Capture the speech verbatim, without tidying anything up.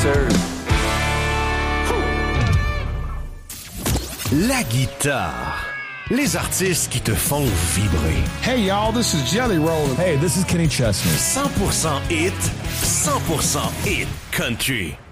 La guitare. Les artistes qui te font vibrer. Hey y'all, this is Jelly Roll. Hey, this is Kenny Chesney. cent pour cent hit, cent pour cent hit country.